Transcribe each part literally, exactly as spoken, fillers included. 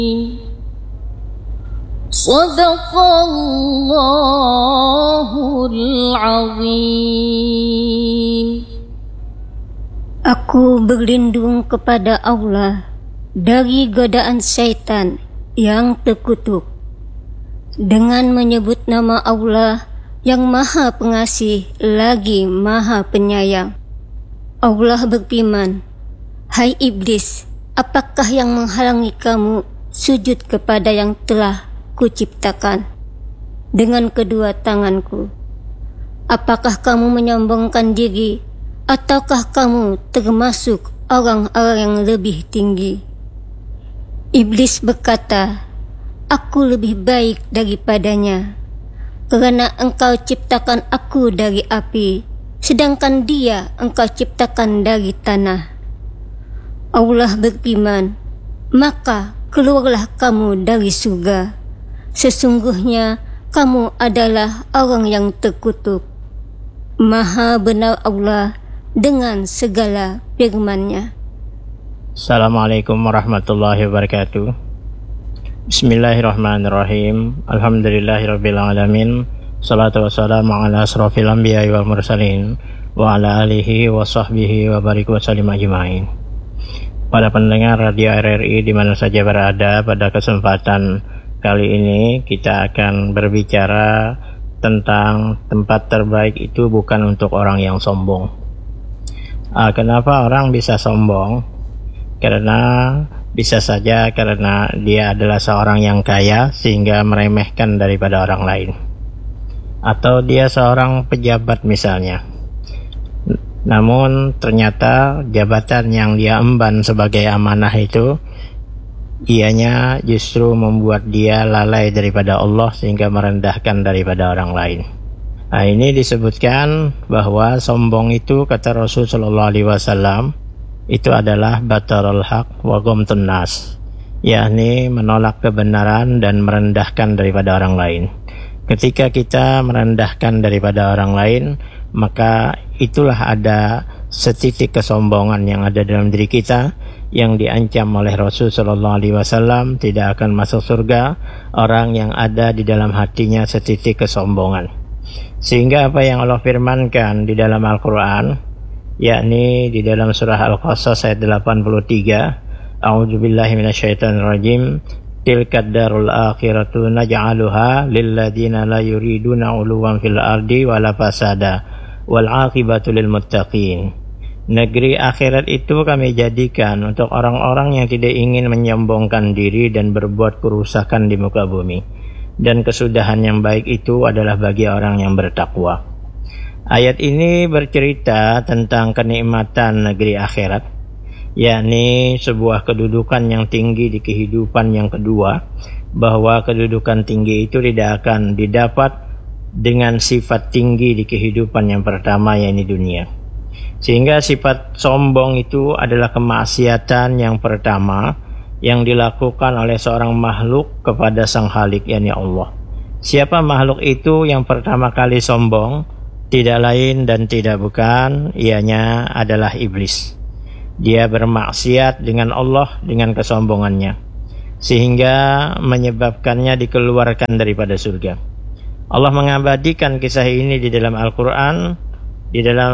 Sadaqallahul azim. Aku berlindung kepada Allah dari godaan syaitan yang terkutuk dengan menyebut nama Allah yang Maha Pengasih lagi Maha Penyayang. Allah berfirman, "Hai iblis, apakah yang menghalangi kamu sujud kepada yang telah Kuciptakan dengan kedua tanganku? Apakah kamu menyombongkan diri, ataukah kamu termasuk orang-orang yang lebih tinggi?" Iblis berkata, "Aku lebih baik daripadanya, kerana engkau ciptakan aku dari api, sedangkan dia engkau ciptakan dari tanah." Allah berfirman, "Maka keluarlah kamu dari surga. Sesungguhnya kamu adalah orang yang terkutuk." Maha benar Allah dengan segala firman-Nya. Assalamualaikum warahmatullahi wabarakatuh. Bismillahirrahmanirrahim. Alhamdulillahirabbil alamin. Shalatu wassalamu ala asrofil anbiya'i wal mursalin wa ala alihi wa sahbihi wa barik wa sallim ajma'in. Para pendengar Radio R R I di mana saja berada, pada kesempatan kali ini kita akan berbicara tentang tempat terbaik itu bukan untuk orang yang sombong. Ah, kenapa orang bisa sombong? Karena bisa saja karena dia adalah seorang yang kaya sehingga meremehkan daripada orang lain. Atau dia seorang pejabat misalnya. Namun ternyata jabatan yang dia emban sebagai amanah itu ianya justru membuat dia lalai daripada Allah sehingga merendahkan daripada orang lain. Nah, ini disebutkan bahwa sombong itu, kata Rasul Shallallahu Alaihi Wasallam, itu adalah batarul haq wa ghamtun nas, yakni menolak kebenaran dan merendahkan daripada orang lain. Ketika kita merendahkan daripada orang lain, maka itulah ada setitik kesombongan yang ada dalam diri kita, yang diancam oleh Rasul Shallallahu Alaihi Wasallam, tidak akan masuk surga orang yang ada di dalam hatinya setitik kesombongan. Sehingga apa yang Allah firmankan di dalam Al-Quran, yakni di dalam surah Al-Qasas ayat delapan puluh tiga, A'udzubillahi minasyaitonirrajim, tilkad darul akhiratu naj'aluha lilladzina la yuriduna 'uluwan fil ardi wala fasada wal 'aqibatu lil muttaqin. Negeri akhirat itu kami jadikan untuk orang-orang yang tidak ingin menyombongkan diri dan berbuat kerusakan di muka bumi. Dan kesudahan yang baik itu adalah bagi orang yang bertakwa. Ayat ini bercerita tentang kenikmatan negeri akhirat, yakni sebuah kedudukan yang tinggi di kehidupan yang kedua, bahwa kedudukan tinggi itu tidak akan didapat dengan sifat tinggi di kehidupan yang pertama, yakni dunia. Sehingga sifat sombong itu adalah kemaksiatan yang pertama yang dilakukan oleh seorang makhluk kepada Sang Khalik, yakni Allah. Siapa makhluk itu yang pertama kali sombong? Tidak lain dan tidak bukan, ianya adalah iblis. Dia bermaksiat dengan Allah dengan kesombongannya, sehingga menyebabkannya dikeluarkan daripada surga. Allah mengabadikan kisah ini di dalam Al-Quran. Di dalam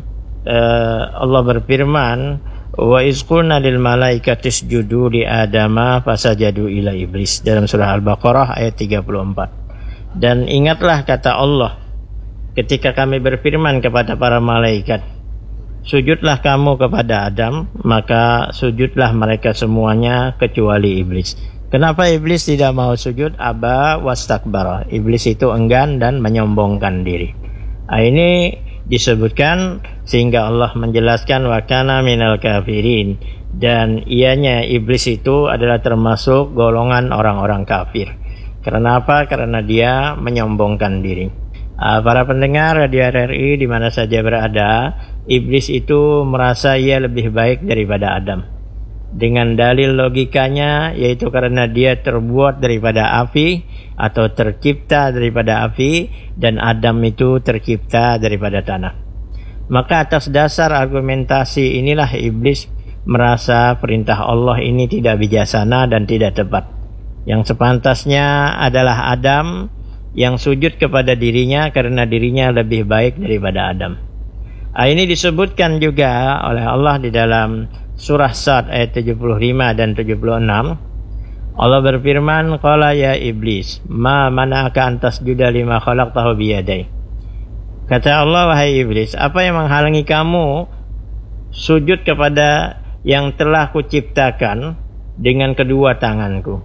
uh, Allah berfirman, wa izqulna lil malaikati isjudu li adama fasajadu ila iblis, dalam surah Al-Baqarah ayat tiga puluh empat. Dan ingatlah kata Allah ketika kami berfirman kepada para malaikat, sujudlah kamu kepada Adam, maka sujudlah mereka semuanya kecuali iblis. Kenapa iblis tidak mau sujud? Aba wastakbara. Iblis itu enggan dan menyombongkan diri. Nah, ini disebutkan sehingga Allah menjelaskan wa kana minal kafirin, dan ianya iblis itu adalah termasuk golongan orang-orang kafir. Karena apa? Karena dia menyombongkan diri. Uh, para pendengar Radio R R I di mana saja berada, iblis itu merasa ia lebih baik daripada Adam. Dengan dalil logikanya, yaitu karena dia terbuat daripada api atau tercipta daripada api, dan Adam itu tercipta daripada tanah. Maka atas dasar argumentasi inilah iblis merasa perintah Allah ini tidak bijaksana dan tidak tepat. Yang sepantasnya adalah Adam yang sujud kepada dirinya karena dirinya lebih baik daripada Adam. Ah, ini disebutkan juga oleh Allah di dalam surah Sad ayat tujuh puluh lima dan tujuh puluh enam. Allah berfirman, qala ya iblis, ma mana'aka an tasjuda lima khalaqtahu biyadai. Kata Allah, wahai iblis, apa yang menghalangi kamu sujud kepada yang telah kuciptakan dengan kedua tanganku?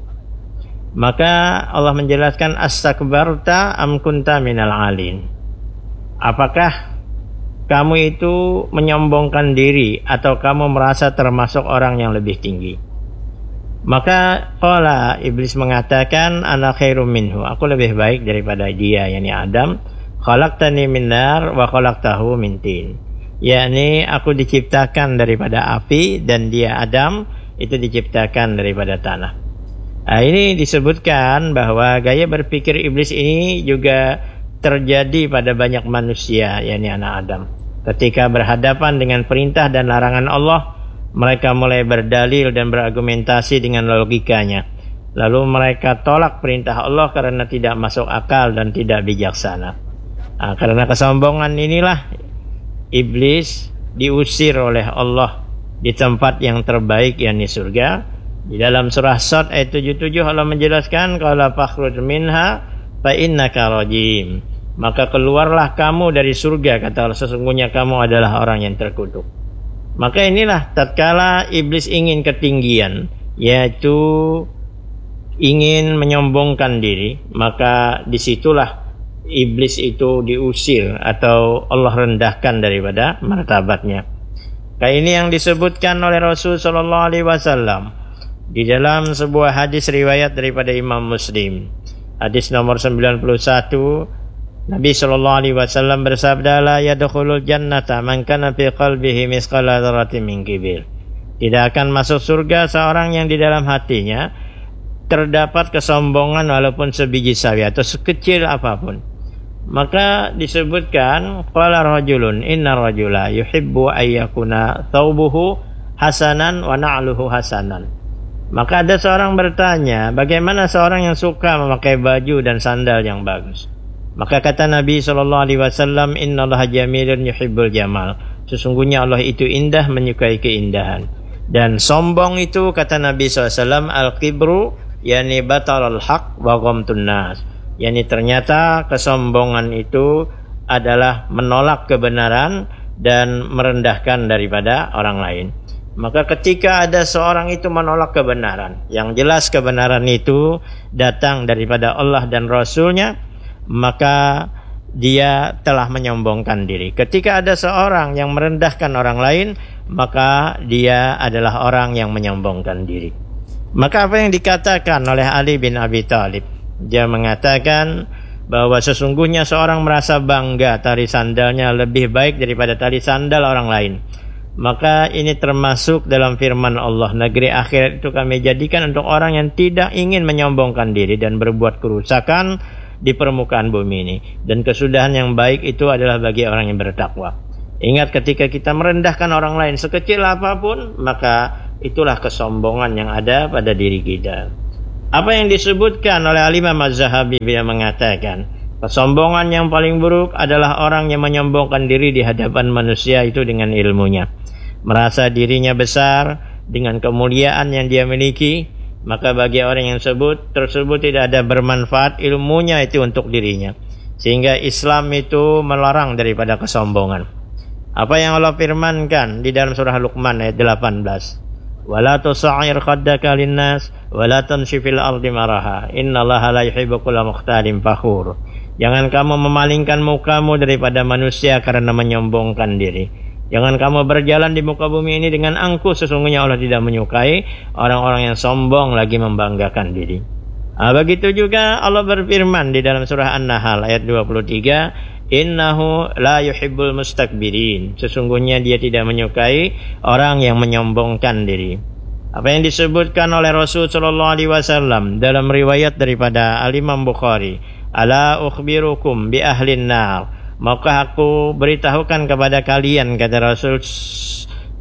Maka Allah menjelaskan, astakbarta am kunta minal alin. Apakah kamu itu menyombongkan diri atau kamu merasa termasuk orang yang lebih tinggi? Maka qala, iblis mengatakan, ana khairum minhu, aku lebih baik daripada dia, yakni Adam. Khalaqtani min nar wa khalaqtahu min tin, yakni aku diciptakan daripada api dan dia Adam itu diciptakan daripada tanah. Nah, ini disebutkan bahwa gaya berpikir iblis ini juga terjadi pada banyak manusia, yakni anak Adam. Ketika berhadapan dengan perintah dan larangan Allah, mereka mulai berdalil dan berargumentasi dengan logikanya. Lalu mereka tolak perintah Allah karena tidak masuk akal dan tidak bijaksana. Nah, karena kesombongan inilah iblis diusir oleh Allah di tempat yang terbaik, yakni surga. Di dalam surah Sad ayat tujuh puluh tujuh Allah menjelaskan, qala fakhruj minha fa innaka rajim. Maka keluarlah kamu dari surga, kata Allah, sesungguhnya kamu adalah orang yang terkutuk. Maka inilah tatkala iblis ingin ketinggian, yaitu ingin menyombongkan diri, maka disitulah iblis itu diusir atau Allah rendahkan daripada martabatnya. Kayak ini yang disebutkan oleh Rasul sallallahu alaihi wasallam di dalam sebuah hadis riwayat daripada Imam Muslim. Hadis nomor sembilan puluh satu, Nabi sallallahu alaihi wasallam bersabda, la yadkhulul jannata man kana fi qalbihi misqala dzarratin min kibir. Tidak akan masuk surga seorang yang di dalam hatinya terdapat kesombongan walaupun sebiji sawi atau sekecil apapun. Maka disebutkan, qala rajulun inna rajula yuhibbu ayyakuna thawbuhu hasanan wa na'luhu hasanan. Maka ada seorang bertanya, bagaimana seorang yang suka memakai baju dan sandal yang bagus? Maka kata Nabi sallallahu alaihi wasallam, innallaha jamilun yuhibbul jamal. Sesungguhnya Allah itu indah, menyukai keindahan. Dan sombong itu, kata Nabi sallallahu alaihi wasallam, al-kibru yani batalul haq wa ghamtun nas. Yani ternyata kesombongan itu adalah menolak kebenaran dan merendahkan daripada orang lain. Maka ketika ada seorang itu menolak kebenaran, yang jelas kebenaran itu datang daripada Allah dan Rasulnya, maka dia telah menyombongkan diri. Ketika ada seorang yang merendahkan orang lain, maka dia adalah orang yang menyombongkan diri. Maka apa yang dikatakan oleh Ali bin Abi Thalib, dia mengatakan bahwa sesungguhnya seorang merasa bangga tali sandalnya lebih baik daripada tali sandal orang lain. Maka ini termasuk dalam firman Allah, negeri akhirat itu kami jadikan untuk orang yang tidak ingin menyombongkan diri dan berbuat kerusakan di permukaan bumi ini, dan kesudahan yang baik itu adalah bagi orang yang bertakwa. Ingat, ketika kita merendahkan orang lain sekecil apapun, maka itulah kesombongan yang ada pada diri kita. Apa yang disebutkan oleh Al-Imam Az-Zahabi, dia mengatakan kesombongan yang paling buruk adalah orang yang menyombongkan diri di hadapan manusia itu dengan ilmunya, merasa dirinya besar dengan kemuliaan yang dia miliki. Maka bagi orang yang sebut tersebut tidak ada bermanfaat ilmunya itu untuk dirinya, sehingga Islam itu melarang daripada kesombongan. Apa yang Allah firmankan di dalam surah Luqman ayat delapan belas, wala tusa'ir khaddaka linnas wala tamshi fil ardi maraha innallaha la yuhibbu kulla mukhtalin fakhur. Jangan kamu memalingkan mukamu daripada manusia karena menyombongkan diri. Jangan kamu berjalan di muka bumi ini dengan angkuh, sesungguhnya Allah tidak menyukai orang-orang yang sombong lagi membanggakan diri. Nah, begitu juga Allah berfirman di dalam surah An-Nahl ayat dua puluh tiga, innahu la yuhibbul mustakbirin. Sesungguhnya dia tidak menyukai orang yang menyombongkan diri. Apa yang disebutkan oleh Rasul sallallahu alaihi wasallam dalam riwayat daripada Al-Imam Bukhari, ala ukhbirukum bi ahlin nar, maka aku beritahukan kepada kalian, kata Rasul,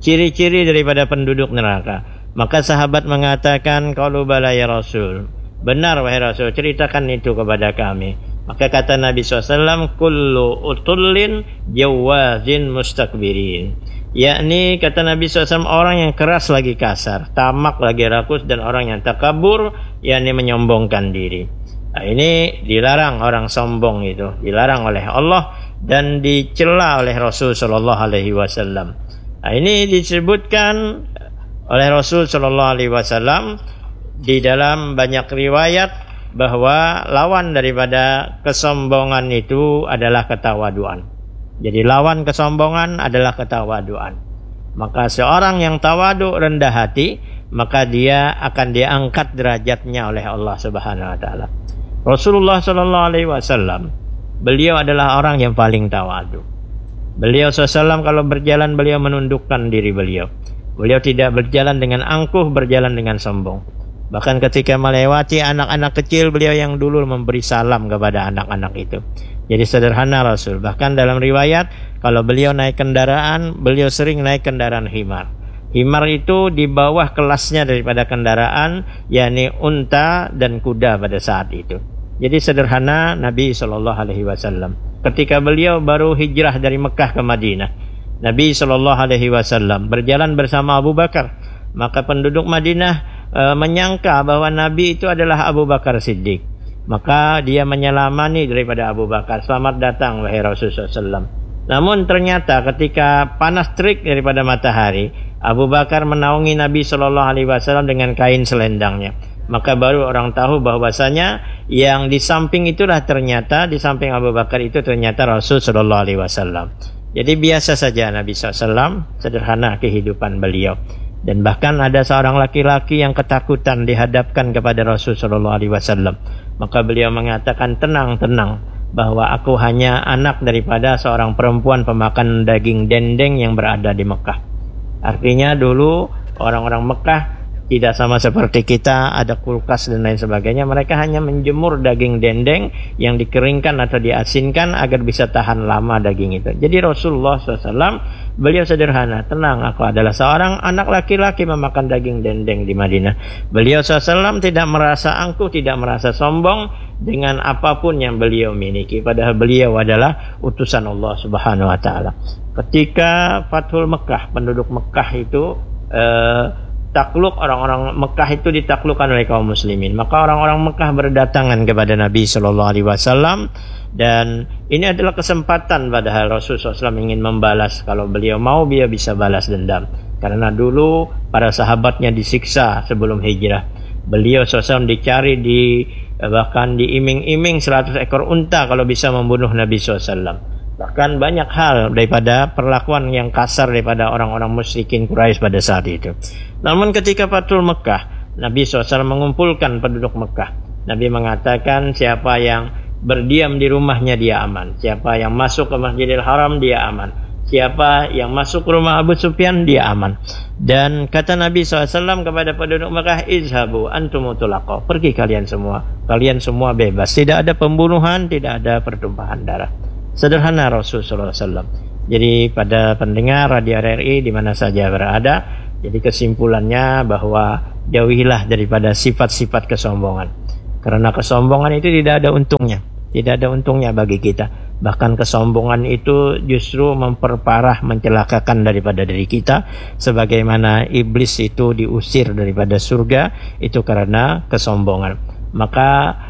ciri-ciri daripada penduduk neraka. Maka sahabat mengatakan, qalu bala ya Rasul, benar wahai Rasul, ceritakan itu kepada kami. Maka kata Nabi shallallahu alaihi wasallam, kullu utullin jawazin mustakbirin, yakni kata Nabi shallallahu alaihi wasallam, orang yang keras lagi kasar, tamak lagi rakus, dan orang yang takabur, yakni menyombongkan diri. Nah, ini dilarang orang sombong, itu dilarang oleh Allah dan dicela oleh Rasul sallallahu alaihi wasallam. Nah, ini disebutkan oleh Rasul sallallahu alaihi wasallam di dalam banyak riwayat bahwa lawan daripada kesombongan itu adalah ketawaduan. Jadi lawan kesombongan adalah ketawaduan. Maka seorang yang tawadu, rendah hati, maka dia akan diangkat derajatnya oleh Allah Subhanahu wa taala. Rasulullah sallallahu alaihi wasallam, beliau adalah orang yang paling tawadu. Beliau sallallahu alaihi wasallam kalau berjalan, beliau menundukkan diri beliau. Beliau tidak berjalan dengan angkuh, berjalan dengan sombong. Bahkan ketika melewati anak-anak kecil, beliau yang dulu memberi salam kepada anak-anak itu. Jadi sederhana Rasul. Bahkan dalam riwayat, kalau beliau naik kendaraan, beliau sering naik kendaraan himar. Himar itu di bawah kelasnya daripada kendaraan, yakni unta dan kuda pada saat itu. Jadi sederhana Nabi shallallahu alaihi wasallam. Ketika beliau baru hijrah dari Mekah ke Madinah, Nabi shallallahu alaihi wasallam berjalan bersama Abu Bakar. Maka penduduk Madinah e, menyangka bahwa Nabi itu adalah Abu Bakar Siddiq. Maka dia menyelamani daripada Abu Bakar, selamat datang wahai Rasulullah shallallahu alaihi wasallam. Namun ternyata ketika panas terik daripada matahari, Abu Bakar menaungi Nabi shallallahu alaihi wasallam dengan kain selendangnya. Maka baru orang tahu bahwasanya yang di samping itulah ternyata, di samping Abu Bakar itu ternyata Rasul shallallahu alaihi wasallam. Jadi biasa saja Nabi shallallahu alaihi wasallam, sederhana kehidupan beliau. Dan bahkan ada seorang laki-laki yang ketakutan dihadapkan kepada Rasul shallallahu alaihi wasallam. Maka beliau mengatakan, tenang, tenang, bahwa aku hanya anak daripada seorang perempuan pemakan daging dendeng yang berada di Mekah. Artinya dulu orang-orang Mekah tidak sama seperti kita, ada kulkas dan lain sebagainya. Mereka hanya menjemur daging dendeng yang dikeringkan atau diasinkan agar bisa tahan lama daging itu. Jadi Rasulullah shallallahu alaihi wasallam beliau sederhana, tenang, aku adalah seorang anak laki-laki memakan daging dendeng di Madinah. Beliau shallallahu alaihi wasallam tidak merasa angkuh, tidak merasa sombong dengan apapun yang beliau miliki. Padahal beliau adalah utusan Allah Subhanahu wa taala. Ketika Fathul Mekah, penduduk Mekah itu eh, takluk, orang-orang Mekah itu ditaklukkan oleh kaum muslimin. Maka orang-orang Mekah berdatangan kepada Nabi shallallahu alaihi wasallam, dan ini adalah kesempatan padahal Rasul shallallahu alaihi wasallam ingin membalas. Kalau beliau mau, dia bisa balas dendam. Karena dulu para sahabatnya disiksa sebelum hijrah. Beliau shallallahu alaihi wasallam dicari, di bahkan diiming-iming seratus ekor unta kalau bisa membunuh Nabi shallallahu alaihi wasallam. Bahkan banyak hal daripada perlakuan yang kasar daripada orang-orang musyrikin Quraisy pada saat itu. Namun ketika Fathul Mekah, Nabi shallallahu alaihi wasallam mengumpulkan penduduk Mekah. Nabi mengatakan, siapa yang berdiam di rumahnya dia aman, siapa yang masuk ke Masjidil Haram dia aman, siapa yang masuk ke rumah Abu Sufyan dia aman. Dan kata Nabi shallallahu alaihi wasallam kepada penduduk Mekah, izhabu antum tulaqo, pergi kalian semua, kalian semua bebas, tidak ada pembunuhan, tidak ada pertumpahan darah. Sederhana Rasul sallallahu alaihi wasallam. Jadi pada pendengar radio R R I di mana saja berada, jadi kesimpulannya bahwa jauhilah daripada sifat-sifat kesombongan. Karena kesombongan itu tidak ada untungnya, tidak ada untungnya bagi kita. Bahkan kesombongan itu justru memperparah, mencelakakan daripada diri kita. Sebagaimana iblis itu diusir daripada surga, itu karena kesombongan. Maka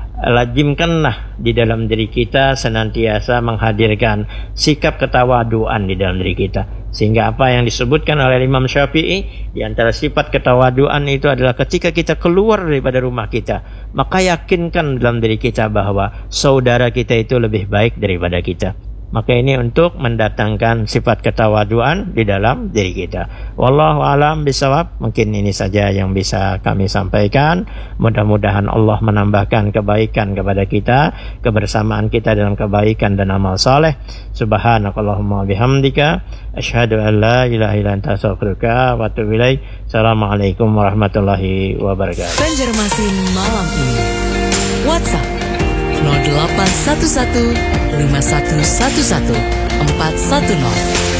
lazimkanlah di dalam diri kita senantiasa menghadirkan sikap ketawaduan di dalam diri kita. Sehingga apa yang disebutkan oleh Imam Syafi'i, di antara sifat ketawaduan itu adalah ketika kita keluar daripada rumah kita, maka yakinkan dalam diri kita bahwa saudara kita itu lebih baik daripada kita. Maka ini untuk mendatangkan sifat ketawaduan di dalam diri kita. Wallahu a'lam bishawab. Mungkin ini saja yang bisa kami sampaikan. Mudah-mudahan Allah menambahkan kebaikan kepada kita, kebersamaan kita dalam kebaikan dan amal saleh. Subhanakallahumma bihamdika asyhadu an la ilaha illa anta astaghfiruka wa atubu ilaik. Assalamualaikum warahmatullahi wabarakatuh. Banjarmasin malam ini. WhatsApp nol delapan satu satu lima satu satu satu empat satu nol.